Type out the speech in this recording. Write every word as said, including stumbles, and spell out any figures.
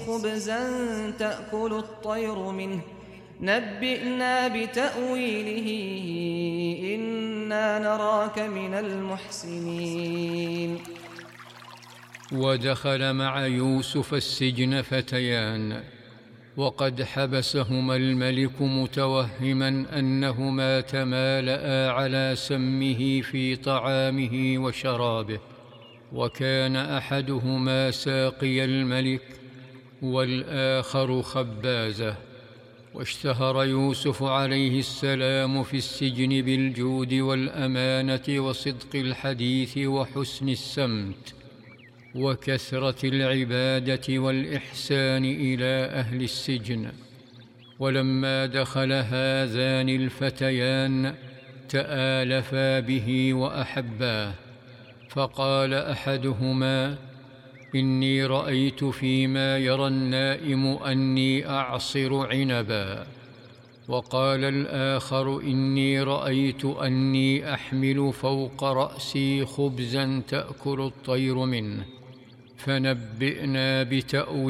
خبزا تأكل الطير منه نبئنا بتأويله إنا نراك من المحسنين. ودخل مع يوسف السجن فتيان، وقد حبسهما الملك متوهما أنهما تمالأ على سمه في طعامه وشرابه، وكان أحدهما ساقي الملك والآخر خبازه. واشتهر يوسف عليه السلام في السجن بالجود والأمانة وصدق الحديث وحسن السمت وكثرة العبادة والإحسان إلى أهل السجن. ولما دخل هذان الفتيان تآلفا به وأحباه، فقال أحدهما: إني رأيت فيما يرى النائم أني أعصر عنبا. وقال الآخر: إني رأيت أني أحمل فوق رأسي خبزا تأكل الطير منه، فنبئنا بتأويله